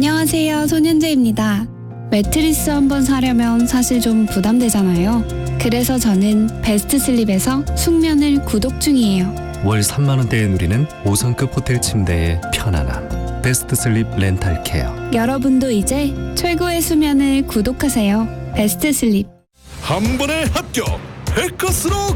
안녕하세요, 손현재입니다. 매트리스 한번 사려면 사실 좀 부담되잖아요. 그래서 저는 베스트슬립에서 숙면을 구독 중이에요. 월 3만 원대에 누리는 5성급 호텔 침대의 편안함. 베스트슬립 렌탈케어. 여러분도 이제 최고의 수면을 구독하세요. 베스트슬립. 한 번에 합격! 백커스로